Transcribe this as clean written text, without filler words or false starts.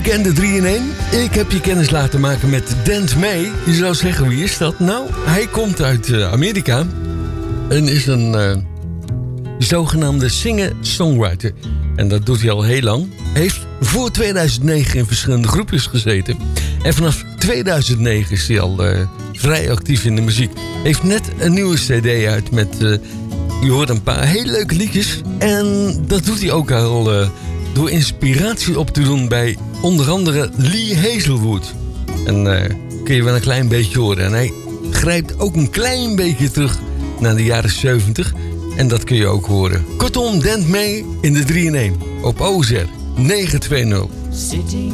bekende 3-in-1. Ik heb je kennis laten maken met Dance May. Je zou zeggen, wie is dat? Nou, hij komt uit Amerika. En is een zogenaamde singer-songwriter. En dat doet hij al heel lang. Hij heeft voor 2009 in verschillende groepjes gezeten. En vanaf 2009 is hij al vrij actief in de muziek. Heeft net een nieuwe cd uit met... je hoort een paar hele leuke liedjes. En dat doet hij ook al door inspiratie op te doen bij onder andere Lee Hazelwood. En kun je wel een klein beetje horen. En hij grijpt ook een klein beetje terug naar de jaren 70. En dat kun je ook horen. Kortom, Dance May in de 3-in-1 op OZR 920.